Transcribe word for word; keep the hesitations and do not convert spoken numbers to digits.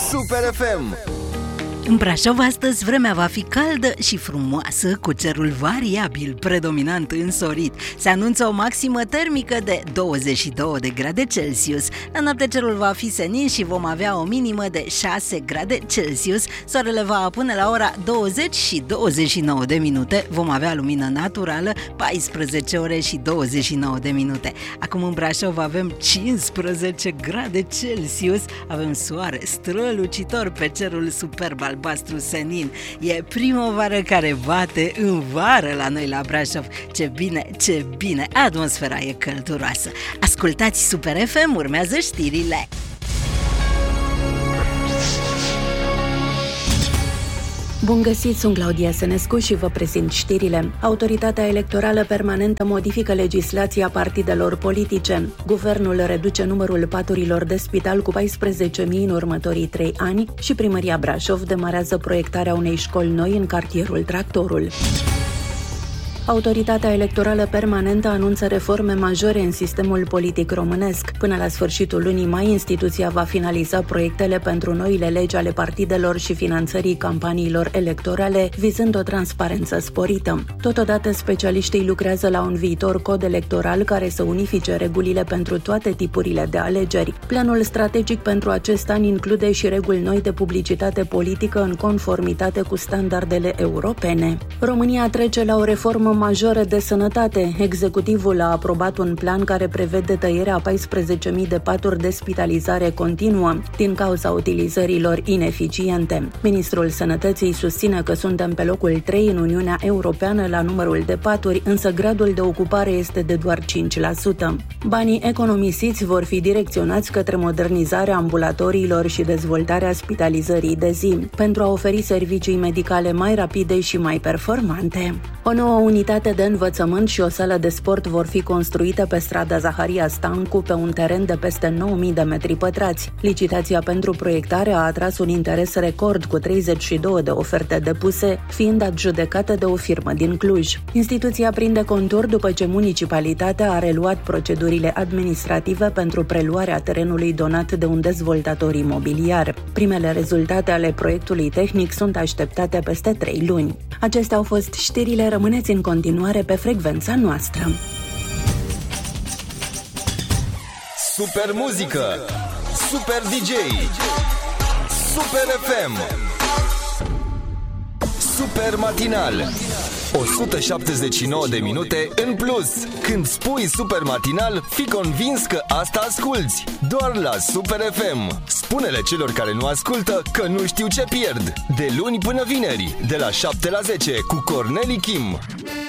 Super F M. În Brașov astăzi vremea va fi caldă și frumoasă, cu cerul variabil, predominant însorit. Se anunță o maximă termică de douăzeci și două de grade Celsius. La noapte cerul va fi senin și vom avea o minimă de șase grade Celsius. Soarele va apune la ora douăzeci și douăzeci și nouă de minute. Vom avea lumină naturală, paisprezece ore și douăzeci și nouă de minute. Acum în Brașov avem cincisprezece grade Celsius. Avem soare strălucitor pe cerul superb albastru senin. E primăvară care bate în vară la noi la Brașov. Ce bine, ce bine, atmosfera e călduroasă. Ascultați Super F M, urmează știrile. Bun găsit, sunt Claudia Senescu și vă prezint știrile. Autoritatea electorală permanentă modifică legislația partidelor politice. Guvernul reduce numărul paturilor de spital cu paisprezece mii în următorii trei ani și Primăria Brașov demarează proiectarea unei școli noi în cartierul Tractorul. Autoritatea electorală permanentă anunță reforme majore în sistemul politic românesc. Până la sfârșitul lunii mai, instituția va finaliza proiectele pentru noile legi ale partidelor și finanțării campaniilor electorale, vizând o transparență sporită. Totodată, specialiștii lucrează la un viitor cod electoral care să unifice regulile pentru toate tipurile de alegeri. Planul strategic pentru acest an include și reguli noi de publicitate politică în conformitate cu standardele europene. România trece la o reformă majoră de sănătate. Executivul a aprobat un plan care prevede tăierea a paisprezece mii de paturi de spitalizare continuă din cauza utilizărilor ineficiente. Ministrul Sănătății susține că suntem pe locul trei în Uniunea Europeană la numărul de paturi, însă gradul de ocupare este de doar cinci la sută. Banii economisiți vor fi direcționați către modernizarea ambulatoriilor și dezvoltarea spitalizării de zi, pentru a oferi servicii medicale mai rapide și mai performante. O nouă unitate de învățământ și o sală de sport vor fi construite pe strada Zaharia Stancu, pe un teren de peste nouă mii de metri pătrați. Licitația pentru proiectare a atras un interes record, cu treizeci și două de oferte depuse, fiind adjudecată de o firmă din Cluj. Instituția prinde contur după ce municipalitatea a reluat procedurile administrative pentru preluarea terenului donat de un dezvoltator imobiliar. Primele rezultate ale proiectului tehnic sunt așteptate peste trei luni. Acestea au fost știrile, rămâneți în continuare pe frecvența noastră. Super muzică, super D J, Super F M, super matinal, o sută șaptezeci și nouă de minute în plus. Când spui super matinal, fii convins că asta asculți doar la Super F M. Spune-le celor care nu ascultă că nu știu ce pierd. De luni până vineri, de la șapte la zece, cu Corneli Kim.